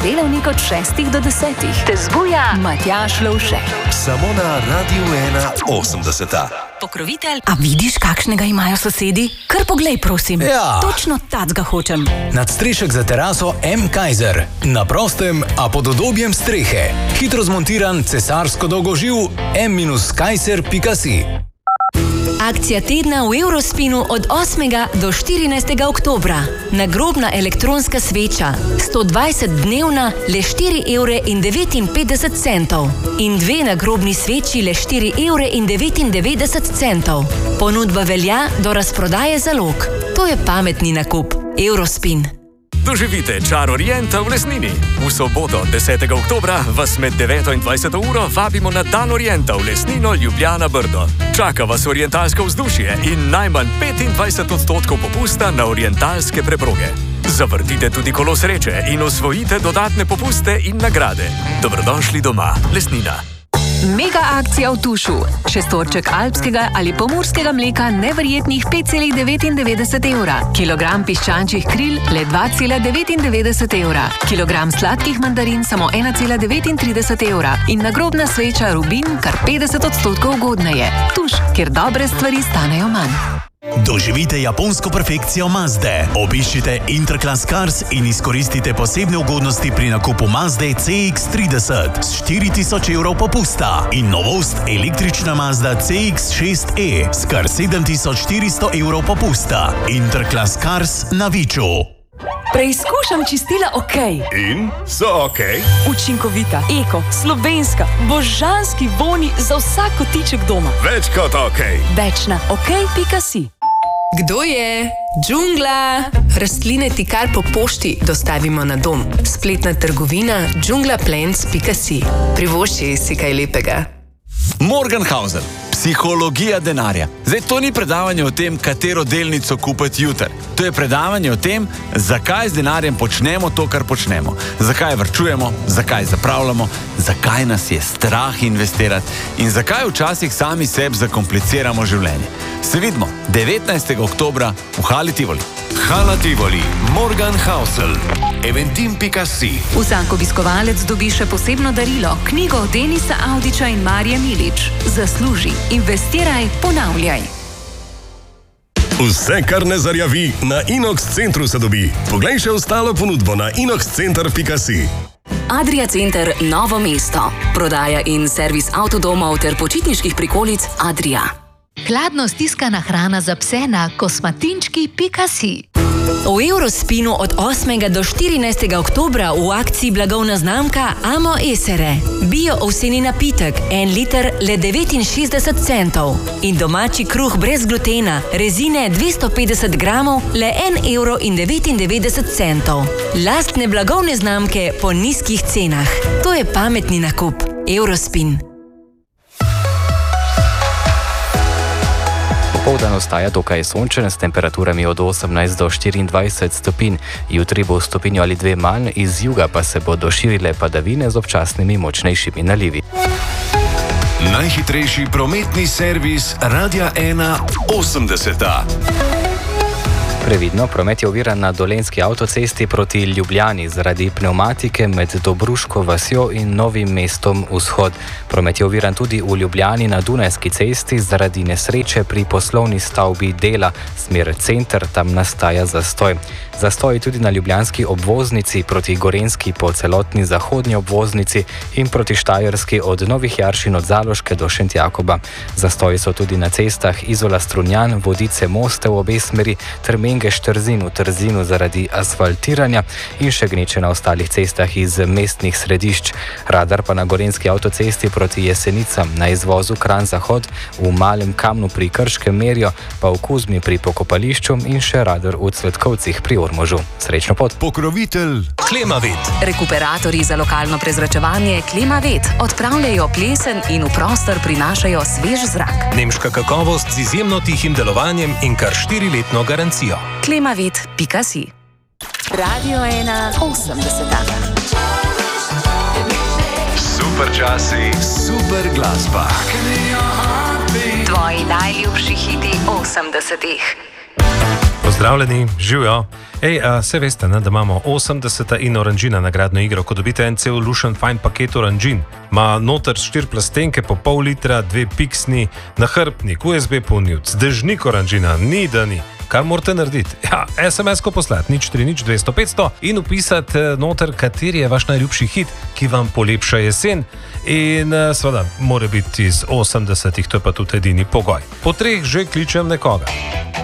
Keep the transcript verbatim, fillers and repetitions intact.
delavnik od šestih do desetih. Te zbuja Matjaž Lovšek. Samo na Radiu ena osemdeseta. Pokrovitelj. A vidiš, kakšnega imajo sosedi? Kar poglej, prosim. Ja. Točno tacga hočem. Nadstrešek za teraso M. Kaiser. Na prostem, a pod udobjem strehe. Hitro zmontiran cesarsko dolgoživ m kaiser pika si. Akcija tedna v Eurospinu od osmega do štirinajstega oktobra. Nagrobna elektronska sveča, sto dvajset dnevna, le štiri evre in devetinpetdeset centov. In dve nagrobni sveči, le štiri evre in devetindevetdeset centov. Ponudba velja do razprodaje zalog. To je pametni nakup. Eurospin. Doživite čar Orienta v Lesnini. V soboto, desetega oktobra, vas med deveto in dvajseto uro vabimo na Dan Orienta v Lesnino Ljubljana Brdo. Čaka vas orientalsko vzdušje in najmanj petindvajset odstotkov popusta na orientalske preproge. Zavrtite tudi kolo sreče in osvojite dodatne popuste in nagrade. Dobrodošli doma, Lesnina. Mega akcija v Tušu. Šestorček alpskega ali pomurskega mleka neverjetnih pet celih devetindevetdeset evra. Kilogram piščančjih kril le dva cela devetindevetdeset evra. Kilogram sladkih mandarin samo ena cela devetintrideset evra. In nagrobna sveča Rubin kar petdeset odstotkov ugodneje. Tuš, kjer dobre stvari stanejo manj. Doživite japonsko perfekcijo Mazde. Obiščite Interclass Cars in izkoristite posebne ugodnosti pri nakupu Mazde C X trideset s štiri tisoč evrov popusta in novost električna Mazda C X šest E s kar sedem tisoč štiristo evrov popusta. Interclass Cars na Viču. Preizkušam čistila OK. In? So OK? Učinkovita, eko, slovenska, božanski voni za vsak kotiček doma. Več kot OK. Več na ok pika si. Kdo je? Džungla! Rastline ti kar po pošti dostavimo na dom. Spletna trgovina džungla plants pika si. Privošči si kaj lepega. Morgenhausen. Psihologija denarja. Zdaj, to ni predavanje o tem, katero delnico kupiti jutri. To je predavanje o tem, zakaj z denarjem počnemo to, kar počnemo. Zakaj varčujemo, zakaj zapravljamo, zakaj nas je strah investirati in zakaj včasih sami sebi zakompliciramo življenje. Se vidimo devetnajstega oktobra v Hali Tivoli. Hala Tivoli, Morgenhausen, eventim pika si. Vsak obiskovalec dobi še posebno darilo, knjigo Denisa Avdića in Marije Milič. Zasluži, investiraj, ponavljaj. Vse, kar ne zarjavi, na Inox Centru se dobi. Poglej še ostalo ponudbo na inox center pika si. Adria Center Novo mesto. Prodaja in servis avtodomov ter počitniških prikolic Adria. Hladno stiskana hrana za pse na kosmatinčki pika si. V Eurospinu od osmega do štirinajstega oktobra v akciji blagovna znamka Amo Esere. Bio ovseni napitek, en liter le devetinšestdeset centov. In domači kruh brez glutena, rezine dvesto petdeset gramov, le en evro in devetindevetdeset centov. Lastne blagovne znamke po nizkih cenah. To je pametni nakup. Eurospin. Popoldan ostaja dokaj sončen s temperaturami od osemnajst do štiriindvajset stopinj. Jutri bo stopinjo ali dve manj, iz juga pa se bodo širile padavine z občasnimi močnejšimi nalivi. Najhitrejši prometni servis Radia ena osemdeseta. Previdno, promet je oviran na Dolenjski avtocesti proti Ljubljani zaradi pnevmatike med Dobruško vasjo in Novim mestom vzhod. Promet je oviran tudi v Ljubljani na Dunajski cesti zaradi nesreče pri poslovni stavbi Dela, smer center, tam nastaja zastoj. Zastoj tudi na ljubljanski obvoznici proti Gorenjski po celotni zahodnji obvoznici in proti Štajerski od Novih Jaršin od Zaloške do Šentjakoba. Zastoji so tudi na cestah Izola Strunjan, Vodice Moste v obe smeri ter Mengeš Trzin v Trzinu zaradi asfaltiranja in še gneče na ostalih cestah iz mestnih središč. Radar pa na Gorenjski avtocesti proti Jesenicam, na izvozu Kranj-Zahod, v Malem Kamnu pri Krškem Merju, pa v Kuzmi pri Pokopališču in še radar v Cvetkovcih pri Ormožu. Srečno pot! Pokrovitelj Klimavet. Rekuperatorji za lokalno prezračevanje Klimavet odpravljajo plesen in v prostor prinašajo svež zrak. Nemška kakovost z izjemno tihim delovanjem in kar štiriletno garancijo. klimavet pika si. Radio ena osemdeseta. Super časi, super glasba. Tvoji najljubši hiti osemdesetih. Pozdravljeni, živijo. Ej, a, se veste, ne, da imamo osemdeseta in oranžina nagradno igro, ko dobite en cel Lušen Fine paket oranžin. Ma noter štiri plastenke po pol litra, dve piksni, nahrbtnik, U S B polnilc, dežnik oranžina, ni da ni. Kar morate narediti? Ja, es em es-ko poslati, nič tri nič dvesto petsto in upisati noter, kateri je vaš najljubši hit, ki vam polepša jesen. In seveda, mora biti iz osemdesetih, to je pa tudi edini pogoj. Po treh že kličem nekoga.